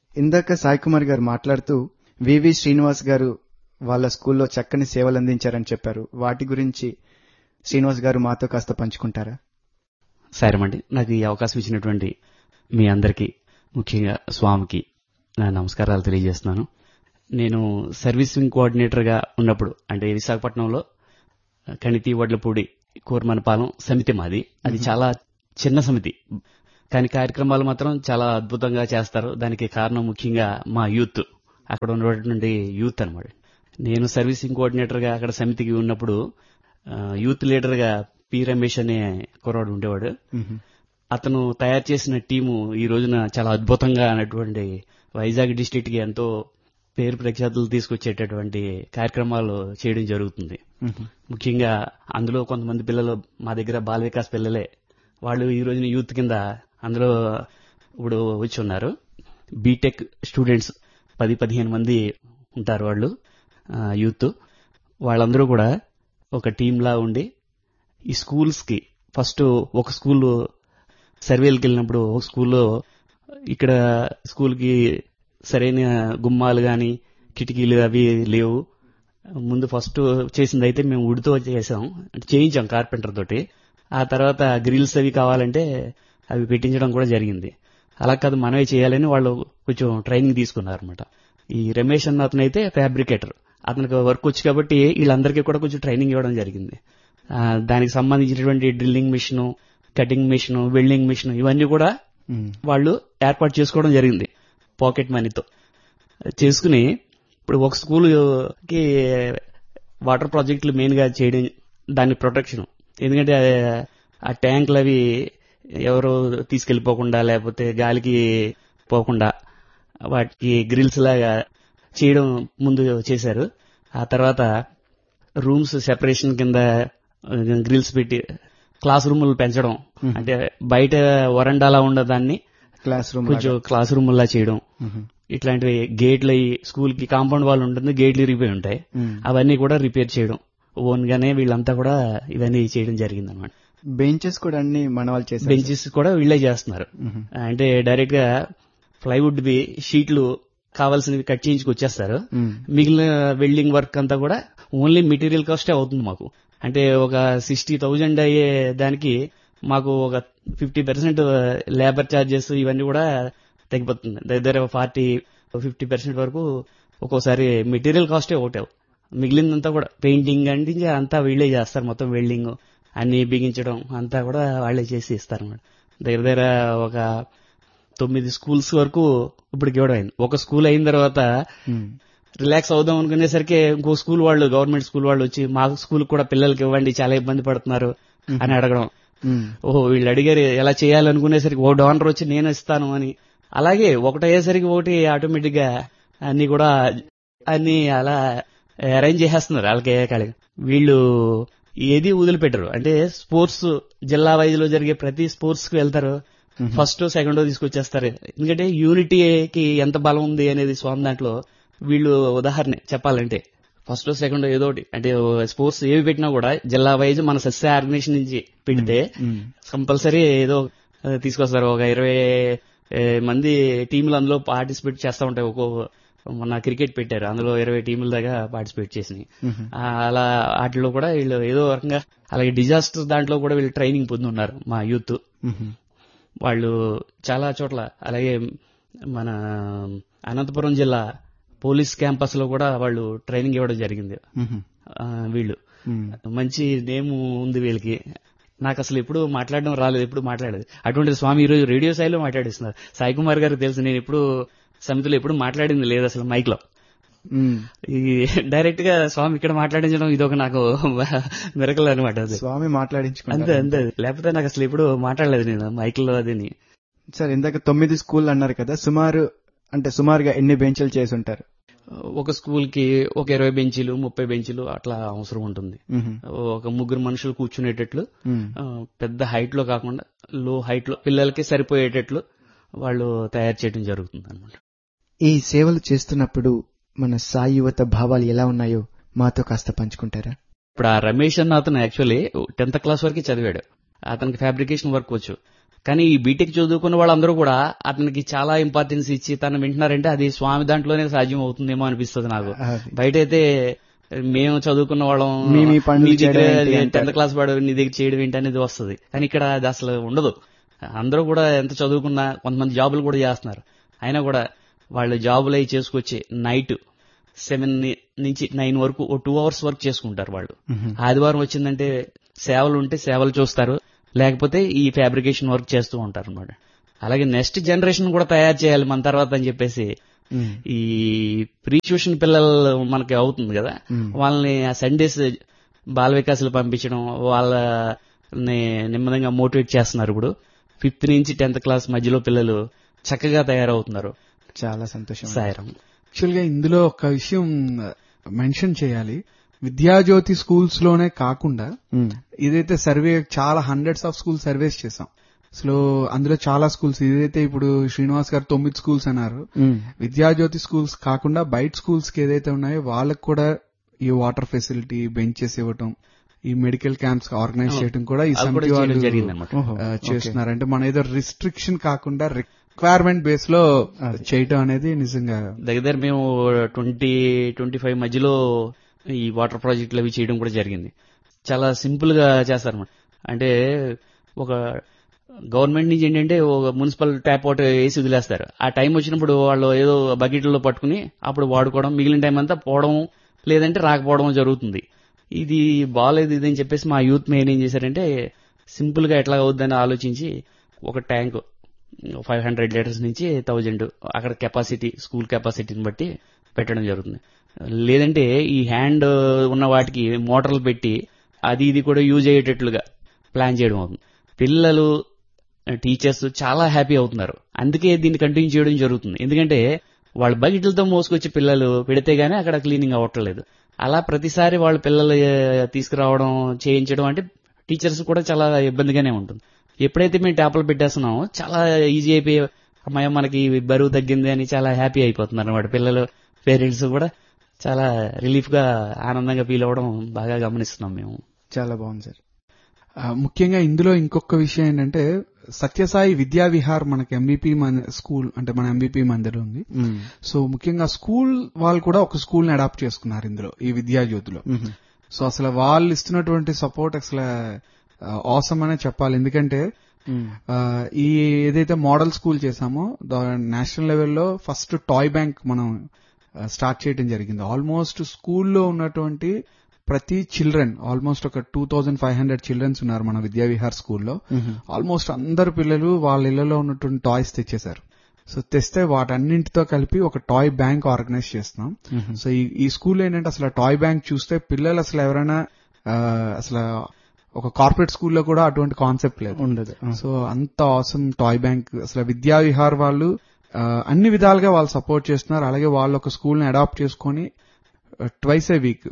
ఇందాక సాయి కుమార్ గారు మాట్లాడుతూ వివి శ్రీనివాస్ గారు వాళ్ళ స్కూల్లో చక్కని సేవలు అందించారని చెప్పారు. వాటి గురించి శ్రీనివాస్ గారు మాతో కాస్త పంచుకుంటారా? సరేమండి, నాకు ఈ అవకాశం ఇచ్చినటువంటి మీ అందరికీ, ముఖ్యంగా స్వామికి నా నమస్కారాలు తెలియజేస్తున్నాను. నేను సర్వీసింగ్ కోఆర్డినేటర్గా ఉన్నప్పుడు, అంటే విశాఖపట్నంలో కణితి వడ్లపూడి కోరమనపాలెం సమితి మాది. అది చాలా చిన్న సమితి, కానీ కార్యక్రమాలు మాత్రం చాలా అద్భుతంగా చేస్తారు. దానికి కారణం ముఖ్యంగా మా యూత్, అక్కడ ఉన్నటువంటి యూత్ అనమాట. నేను సర్వీసింగ్ కోఆర్డినేటర్గా అక్కడ సమితికి ఉన్నప్పుడు యూత్ లీడర్గా పి రమేష్ అనే కుర్రాడు ఉండేవాడు. అతను తయారు చేసిన టీము ఈ రోజున చాలా అద్భుతంగా అన్నటువంటి వైజాగ్ డిస్ట్రిక్ట్ కి ఎంతో పేరు ప్రఖ్యాతులు తీసుకొచ్చేటటువంటి కార్యక్రమాలు చేయడం జరుగుతుంది. ముఖ్యంగా అందులో కొంతమంది పిల్లలు మా దగ్గర బాల వికాస్ పిల్లలే, వాళ్ళు ఈ రోజున యూత్ కింద అందులో ఇప్పుడు వచ్చి ఉన్నారు. బీటెక్ స్టూడెంట్స్ 10-15 మంది ఉంటారు వాళ్ళు యూత్. వాళ్ళందరూ కూడా ఒక టీంలా ఉండి ఈ స్కూల్స్ కి ఫస్ట్ ఒక స్కూల్ సర్వేలకు వెళ్ళినప్పుడు ఒక స్కూల్లో ఇక్కడ స్కూల్ కి సరైన గుమ్మాలు గాని కిటికీలు అవి లేవు. ముందు ఫస్ట్ చేసింది అయితే మేము వుడ్తో చేసాం, అంటే చేయించాం కార్పెంటర్ తోటి. ఆ తర్వాత గ్రిల్స్ అవి కావాలంటే అవి పెట్టించడం కూడా జరిగింది. అలా కాదు మనమే చేయాలని వాళ్ళు కొంచెం ట్రైనింగ్ తీసుకున్నారు అనమాట. ఈ రమేష్ అన్న అతను అయితే ఫ్యాబ్రికేటర్, అతనికి వర్క్ వచ్చి కాబట్టి వీళ్ళందరికీ కూడా కొంచెం ట్రైనింగ్ ఇవ్వడం జరిగింది. దానికి సంబంధించినటువంటి drilling machine, cutting machine, welding machine ఇవన్నీ కూడా వాళ్ళు ఏర్పాటు చేసుకోవడం జరిగింది పాకెట్ మనీతో చేసుకుని. ఇప్పుడు ఒక స్కూల్కి వాటర్ ప్రాజెక్టులు మెయిన్ గా చేయడం, దాని ప్రొటెక్షన్, ఎందుకంటే ఆ ట్యాంకులు అవి ఎవరు తీసుకెళ్లిపోకుండా లేకపోతే గాలికి పోకుండా వాటికి గ్రిల్స్ లాగా చేయడం ముందు చేశారు. ఆ తర్వాత రూమ్స్ సెపరేషన్ కింద గ్రిల్స్ పెట్టి క్లాస్ రూములు పెంచడం, అంటే బయట వరండాలా ఉండదాన్ని కొంచెం క్లాస్ రూమ్ లా చేయడం. ఇట్లాంటివి గేట్లు స్కూల్ కి కాంపౌండ్ వాల్ ఉంటుంది, గేట్లు ఇరిగిపోయి ఉంటాయి, అవన్నీ కూడా రిపేర్ చేయడం ఓన్ గానే వీళ్ళంతా కూడా ఇవన్నీ చేయడం జరిగింది అనమాట. బెంచెస్ కూడా అన్ని మన వాళ్ళు చేస్తారు. బెంచెస్ కూడా వీళ్ళే చేస్తున్నారు. అంటే డైరెక్ట్ గా ప్లైవుడ్ షీట్లు కావాల్సినవి కట్ చేయించుకు వచ్చేస్తారు. మిగిలిన వెల్డింగ్ వర్క్ అంతా కూడా ఓన్లీ మెటీరియల్ కాస్టే అవుతుంది మాకు. అంటే ఒక 60,000 అయ్యే దానికి మాకు ఒక 50% లేబర్ ఛార్జెస్ ఇవన్నీ కూడా తగ్గిపోతుంది. దగ్గర 40-50% వరకు ఒక్కోసారి మెటీరియల్ కాస్టే ఒకటే, మిగిలిందంతా కూడా పెయింటింగ్ అంటే అంతా వీళ్ళే చేస్తారు. మొత్తం వెల్డింగ్ అన్ని బిగించడం అంతా కూడా వాళ్లే చేసి ఇస్తారు అన్నమాట. దగ్గర ఒక 9 స్కూల్స్ వరకు ఇప్పుడు ఇవ్వడం అయింది. ఒక స్కూల్ అయిన తర్వాత రిలాక్స్ అవుదాం అనుకునేసరికి ఇంకో స్కూల్ వాళ్ళు, గవర్నమెంట్ స్కూల్ వాళ్ళు వచ్చి మా స్కూల్ కూడా పిల్లలకి ఇవ్వండి, చాలా ఇబ్బంది పడుతున్నారు అని అడగడం. ఓహో వీళ్ళు అడిగారు ఎలా చేయాలనుకునేసరికి ఓ డోనర్ వచ్చి నేను ఇస్తాను అని, అలాగే ఒకటి అయ్యేసరికి ఒకటి ఆటోమేటిక్ గా అన్ని కూడా అన్ని అలా అరేంజ్ చేసేస్తున్నారు వాళ్ళకి. వీళ్ళు ఏది వదిలిపెట్టరు. అంటే స్పోర్ట్స్ జిల్లా వైజ్ లో జరిగే ప్రతి స్పోర్ట్స్ కి వెళ్తారు, ఫస్ట్ సెకండ్ తీసుకొచ్చేస్తారు. ఎందుకంటే యూనిటీకి ఎంత బలం ఉంది అనేది స్వామి దాంట్లో వీళ్ళు ఉదాహరణ చెప్పాలంటే ఫస్ట్ సెకండ్ ఏదో ఒకటి, అంటే స్పోర్ట్స్ ఏవి పెట్టినా కూడా జిల్లా వైజ్ మన సస్య ఆర్గనైజేషన్ నుంచి పెడితే కంపల్సరీ ఏదో తీసుకొస్తారు. ఒక 20 మంది టీంలు అందులో పార్టిసిపేట్ చేస్తూ ఉంటాయి. మొన్న క్రికెట్ పెట్టారు, అందులో 20 టీముల దాకా పార్టిసిపేట్ చేసినాయి. అలా వాటిలో కూడా వీళ్ళు ఏదో రకంగా, అలాగే డిజాస్టర్ దాంట్లో కూడా వీళ్ళు ట్రైనింగ్ పొందున్నారు మా యూత్. వాళ్ళు చాలా చోట్ల, అలాగే మన అనంతపురం జిల్లా పోలీస్ క్యాంపస్ లో కూడా వాళ్ళు ట్రైనింగ్ ఇవ్వడం జరిగింది. వీళ్ళు మంచి నేమ్ ఉంది వీళ్ళకి. నాకు అసలు ఎప్పుడు మాట్లాడడం రాలేదు, ఎప్పుడు మాట్లాడేది. అటువంటి స్వామి ఈరోజు రేడియో స్థాయిలో మాట్లాడిస్తున్నారు. సాయి కుమార్ గారికి తెలుసు, నేను ఎప్పుడు సమితిలో ఎప్పుడు మాట్లాడింది లేదు అసలు మైక్ లో. ఈ డైరెక్ట్ గా స్వామి ఇక్కడ మాట్లాడించడం ఇదొక నాకు మిరకల్ అనమాట. స్వామి మాట్లాడించుకుంటే అంతే అంతే, లేకపోతే నాకు అసలు ఎప్పుడు మాట్లాడలేదు నేను మైక్ లో. అది సార్ ఇందాక 9 స్కూల్ అన్నారు కదా, సుమారుగా ఎన్ని బెంచ్లు చేసి ఉంటారు? ఒక స్కూల్ కి ఒక 20 బెంచీలు 30 బెంచీలు అట్లా అవసరం ఉంటుంది. ఒక 3 మనుషులు కూర్చునేటట్లు, పెద్ద హైట్ లో కాకుండా లో హైట్ లో పిల్లలకి సరిపోయేటట్లు వాళ్ళు తయారు చేయడం జరుగుతుంది అనమాట. ఈ సేవలు చేస్తున్నప్పుడు మన సాయి యువత భావాలు ఎలా ఉన్నాయో మాతో కాస్త పంచుకుంటారా? ఇప్పుడు ఆ రమేష్ అన్న అతను యాక్చువల్లీ 10th క్లాస్ వరకు చదివాడు. అతనికి ఫ్యాబ్రికేషన్ వర్క్ వచ్చు. కానీ ఈ బీటెక్ చదువుకున్న వాళ్ళందరూ కూడా అతనికి చాలా ఇంపార్టెన్స్ ఇచ్చి తను వింటున్నారంటే అది స్వామి దాంట్లోనే సాధ్యం అవుతుందేమో అనిపిస్తుంది నాకు. బయట అయితే మేము చదువుకున్న వాళ్ళం మీ పనులు చేయడం ఏంటి 10th క్లాస్ వాడు నీ దగ్గర చేయడం ఏంటి అనేది వస్తుంది. కానీ ఇక్కడ అది అసలు ఉండదు. అందరూ కూడా ఎంత చదువుకున్నా కొంతమంది జాబులు కూడా చేస్తున్నారు. అయినా కూడా వాళ్ళు జాబులు అవి చేసుకొచ్చి నైట్ 7 నుంచి 9 వరకు 2 hours వర్క్ చేసుకుంటారు వాళ్ళు. ఆదివారం వచ్చిందంటే సేవలు ఉంటే సేవలు చూస్తారు, లేకపోతే ఈ ఫ్యాబ్రికేషన్ వర్క్ చేస్తూ ఉంటారు అనమాట. అలాగే నెక్స్ట్ జనరేషన్ కూడా తయారు చేయాలి మన తర్వాత అని చెప్పేసి ఈ ప్రీ ట్యూషన్ పిల్లలు మనకి అవుతుంది కదా, వాళ్ళని ఆ సండేస్ బాల వికాసాలు పంపించడం, వాళ్ళని నెమ్మదిగా మోటివేట్ చేస్తున్నారు. ఇప్పుడు 5th నుంచి 10th క్లాస్ మధ్యలో పిల్లలు చక్కగా తయారవుతున్నారు. చాలా సంతోషం. సాయిరాం. యాక్చువల్ గా ఇందులో ఒక విషయం మెన్షన్ చేయాలి. విద్యాజ్యోతి స్కూల్స్ లోనే కాకుండా ఇదైతే సర్వే చాలా హండ్రెడ్స్ ఆఫ్ స్కూల్ సర్వేస్ చేసాం. అసలు అందులో చాలా స్కూల్స్, ఇదైతే ఇప్పుడు శ్రీనివాస్ గారు 9 స్కూల్స్ అన్నారు. విద్యాజ్యోతి స్కూల్స్ కాకుండా బయట స్కూల్స్ కి ఏదైతే ఉన్నాయో వాళ్ళకి కూడా ఈ వాటర్ ఫెసిలిటీ, బెంచెస్ ఇవ్వటం, ఈ మెడికల్ క్యాంప్స్ ఆర్గనైజ్ చేయడం కూడా ఈ సమితి వాళ్ళు చేస్తున్నారు. అంటే మన ఏదో రిస్ట్రిక్షన్ కాకుండా రిక్వైర్మెంట్ బేస్ లో చేయటం అనేది నిజంగా దగ్గర మేము 20-25 మధ్యలో ఈ వాటర్ ప్రాజెక్టులు అవి చేయడం కూడా జరిగింది. చాలా సింపుల్ గా చేస్తారన్నమాట. అంటే ఒక గవర్నమెంట్ నుంచి ఏంటంటే ఒక మున్సిపల్ ట్యాప్ వాటర్ వేసి వదిలేస్తారు. ఆ టైం వచ్చినప్పుడు వాళ్ళు ఏదో బకెట్లో పట్టుకుని అప్పుడు వాడుకోవడం, మిగిలిన టైం అంతా పోవడం లేదంటే రాకపోవడం జరుగుతుంది. ఇది బాగాలేదు ఇది అని చెప్పేసి మా యూత్ మెయిన్ ఏం చేశారంటే సింపుల్ గా ఎట్లా అవుద్దని ఆలోచించి ఒక ట్యాంక్ 500 లీటర్స్ నుంచి 1000 అక్కడ కెపాసిటీ, స్కూల్ కెపాసిటీని బట్టి పెట్టడం జరుగుతుంది. లేదంటే ఈ హ్యాండ్ ఉన్న వాటికి మోటార్లు పెట్టి అది ఇది కూడా యూజ్ అయ్యేటట్లుగా ప్లాన్ చేయడం అవుతుంది. పిల్లలు, టీచర్స్ చాలా హ్యాపీ అవుతున్నారు. అందుకే దీన్ని కంటిన్యూ చేయడం జరుగుతుంది. ఎందుకంటే వాళ్ళ బకెట్లతో మోసుకొచ్చి పిల్లలు పెడితే గానీ అక్కడ క్లీనింగ్ అవ్వట్లేదు. అలా ప్రతిసారి వాళ్ళ పిల్లలు తీసుకురావడం, చేయించడం అంటే టీచర్స్ కూడా చాలా ఇబ్బందిగానే ఉంటుంది. ఎప్పుడైతే మేము ట్యాప్లు పెట్టేస్తున్నామో చాలా ఈజీ అయిపోయి అమ్మాయి మనకి బరువు తగ్గింది అని చాలా హ్యాపీ అయిపోతున్నారు అన్నమాట. పిల్లలు, పేరెంట్స్ కూడా చాలా రిలీఫ్ గా ఆనందంగా ఫీల్ అవ్వడం బాగా గమనిస్తున్నాం మేము. చాలా బాగుంది సార్. ముఖ్యంగా ఇందులో ఇంకొక విషయం ఏంటంటే సత్యసాయి విద్యా విహార్ మనకి ఎంబీపీ స్కూల్, అంటే మన ఎంబీపీ మందిర్ ఉంది. సో ముఖ్యంగా స్కూల్ వాళ్ళు కూడా ఒక స్కూల్ ని అడాప్ట్ చేసుకున్నారు ఇందులో, ఈ విద్యాజ్యోతిలో. సో అసలు వాళ్ళు ఇస్తున్నటువంటి సపోర్ట్ అసలు ఆసమ్ అనే చెప్పాలి. ఎందుకంటే ఈ ఏదైతే మోడల్ స్కూల్ చేశామో నేషనల్ లెవెల్లో ఫస్ట్ టాయ్ బ్యాంక్ మనం స్టార్ట్ చేయడం జరిగింది. ఆల్మోస్ట్ స్కూల్లో ఉన్నటువంటి ప్రతి చిల్డ్రన్, ఆల్మోస్ట్ ఒక 2500 చిల్డ్రన్స్ ఉన్నారు మన విద్యా విహార్ స్కూల్లో. ఆల్మోస్ట్ అందరు పిల్లలు వాళ్ళ ఇళ్లలో ఉన్నటువంటి టాయ్స్ తెచ్చేశారు. సో తెస్తే వాటన్నింటితో కలిపి ఒక టాయ్ బ్యాంక్ ఆర్గనైజ్ చేస్తున్నాం. సో ఈ స్కూల్ ఏంటంటే అసలు టాయ్ బ్యాంక్ చూస్తే పిల్లలు అసలు ఎవరైనా అసలు ఒక కార్పొరేట్ స్కూల్లో కూడా అటువంటి కాన్సెప్ట్ లేదు, ఉండదు. సో అంత ఆసమ్ టాయ్ బ్యాంక్. అసలు విద్యా విహార్ వాళ్ళు అన్ని విధాలుగా వాళ్ళు సపోర్ట్ చేస్తున్నారు. అలాగే వాళ్ళు ఒక స్కూల్ ని అడాప్ట్ చేసుకుని ట్వైస్ ఏ వీక్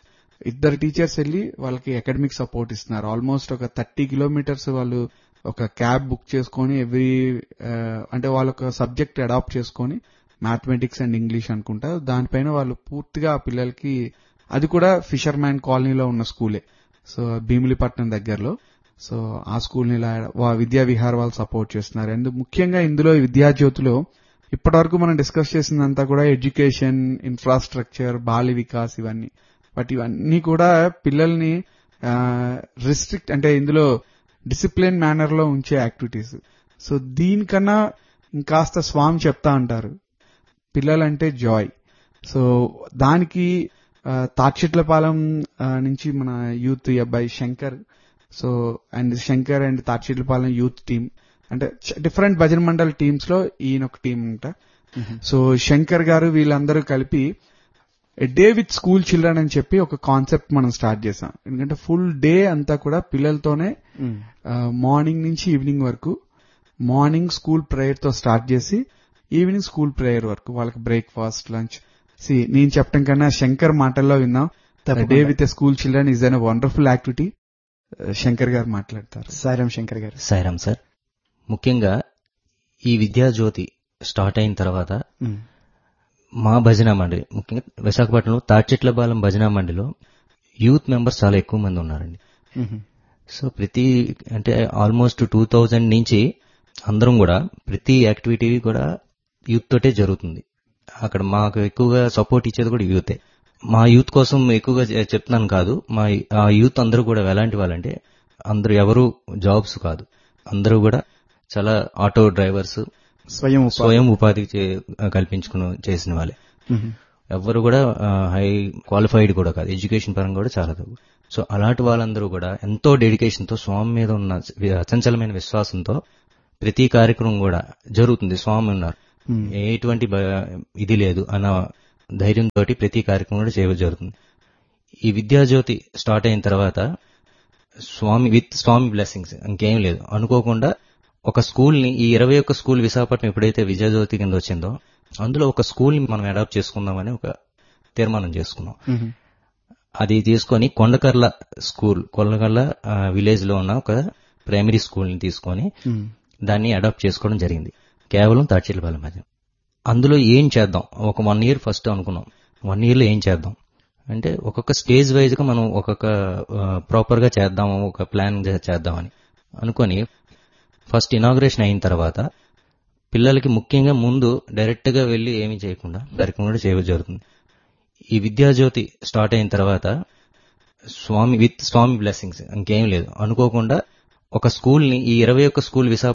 2 టీచర్స్ వెళ్లి వాళ్ళకి అకాడమిక్ సపోర్ట్ ఇస్తున్నారు. ఆల్మోస్ట్ ఒక 30 kilometers వాళ్ళు ఒక క్యాబ్ బుక్ చేసుకుని అంటే వాళ్ళ ఒక సబ్జెక్ట్ అడాప్ట్ చేసుకుని మ్యాథమెటిక్స్ అండ్ ఇంగ్లీష్ అనుకుంటా, దానిపైన వాళ్ళు పూర్తిగా ఆ పిల్లలకి, అది కూడా ఫిషర్ మ్యాన్ కాలనీలో ఉన్న స్కూలే, సో భీమిలిపట్నం దగ్గరలో. సో ఆ స్కూల్ ని విద్యా విహార్ వాళ్ళు సపోర్ట్ చేస్తున్నారు. అండ్ ముఖ్యంగా ఇందులో విద్యాజ్యోతిలో ఇప్పటివరకు మనం డిస్కస్ చేసిందంతా కూడా ఎడ్యుకేషన్, ఇన్ఫ్రాస్ట్రక్చర్, బాల్య వికాస్ ఇవన్నీ. బట్ ఇవన్నీ కూడా పిల్లల్ని రిస్ట్రిక్ట్, అంటే ఇందులో డిసిప్లిన్ మేనర్ లో ఉంచే యాక్టివిటీస్. సో దీనికన్నా ఇంకాస్త స్వామి చెప్తా అంటారు, పిల్లలంటే జాయ్. సో దానికి తాడ్చెట్లపాలెం నుంచి మన యూత్ అబ్బాయి Shankar, so and Shankar and తాడ్చెట్లపాలెం youth team, అంటే డిఫరెంట్ భజన మండల్ టీమ్స్ లో ఈయన ఒక టీం అంట. సో శంకర్ గారు వీళ్ళందరూ కలిపి a day with school children అని చెప్పి ఒక కాన్సెప్ట్ మనం స్టార్ట్ చేసాం. ఎందుకంటే ఫుల్ డే అంతా కూడా పిల్లలతోనే మార్నింగ్ నుంచి ఈవినింగ్ వరకు, మార్నింగ్ స్కూల్ ప్రేయర్ తో స్టార్ట్ చేసి ఈవినింగ్ స్కూల్ ప్రేయర్ వరకు వాళ్ళకి బ్రేక్ఫాస్ట్, లంచ్. నేను చెప్పడం కన్నా శంకర్ మాటల్లో విన్నాం, day with school children is an wonderful activity. Shankar గారు మాట్లాడతారు. సాయిరాం శంకర్ గారు. సాయిరాం సార్. ముఖ్యంగా ఈ విద్యాజ్యోతి స్టార్ట్ అయిన తర్వాత మా భజన మండలి, ముఖ్యంగా విశాఖపట్నంలో తాడ్చెట్లపాలెం భజన మండలిలో యూత్ మెంబర్స్ చాలా ఎక్కువ మంది ఉన్నారండి. సో అంటే ఆల్మోస్ట్ 2000 నుంచి అందరం కూడా ప్రతి యాక్టివిటీ కూడా యూత్ తోటే జరుగుతుంది. అక్కడ మాకు ఎక్కువగా సపోర్ట్ ఇచ్చేది కూడా యూతే. మా యూత్ కోసం ఎక్కువగా చెప్తున్నాను కాదు, ఆ యూత్ అందరూ కూడా ఎలాంటి వాళ్ళంటే అందరూ ఎవరు జాబ్స్ కాదు, అందరూ కూడా చాలా ఆటో డ్రైవర్స్, స్వయం ఉపాధి కల్పించుకుని చేసిన వాళ్ళే. ఎవరు కూడా హై క్వాలిఫైడ్ కూడా కాదు, ఎడ్యుకేషన్ పరంగా కూడా చాలా తక్కువ. సో అలాంటి వాళ్ళందరూ కూడా ఎంతో డెడికేషన్ తో స్వామి మీద ఉన్న అచంచలమైన విశ్వాసంతో ప్రతి కార్యక్రమం కూడా జరుగుతుంది. స్వామి ఉన్నారు, ఎటువంటి ఇది లేదు అన్న ధైర్యంతో ప్రతి కార్యక్రమం కూడా జరుగుతుంది. ఈ విద్యాజ్యోతి స్టార్ట్ అయిన తర్వాత స్వామి బ్లెస్సింగ్స్ ఇంకేం లేదు. అనుకోకుండా ఒక స్కూల్ ని, ఈ 21 స్కూల్ విశాఖపట్నం ఎప్పుడైతే విద్యాజ్యోతి కింద వచ్చిందో అందులో ఒక స్కూల్ ని మనం అడాప్ట్ చేసుకుందామని ఒక తీర్మానం చేసుకున్నాం. అది తీసుకొని కొండకర్ల విలేజ్ లో ఉన్న ఒక ప్రైమరీ స్కూల్ ని తీసుకొని దాన్ని అడాప్ట్ చేసుకోవడం జరిగింది. కేవలం తాడ్చిలపాలెం మధ్య. అందులో ఏం చేద్దాం, ఒక 1 year ఫస్ట్ అనుకున్నాం. 1 year లో ఏం చేద్దాం అంటే ఒక్కొక్క స్టేజ్ వైజ్ గా మనం ఒక్కొక్క ప్రాపర్ గా చేద్దాము, ఒక ప్లాన్ చేద్దామని అనుకొని ఫస్ట్ ఇనాగ్రేషన్ అయిన తర్వాత పిల్లలకి ముఖ్యంగా ముందు డైరెక్ట్ గా వెళ్లి ఏమీ చేయకుండా కార్యక్రమం కూడా చేయడం జరుగుతుంది. ఈ విద్యాజ్యోతి స్టార్ట్ అయిన తర్వాత స్వామి బ్లెస్సింగ్స్ ఇంకేం లేదు. అనుకోకుండా ఒక స్కూల్ ని, ఈ 21 స్కూల్ విశాఖ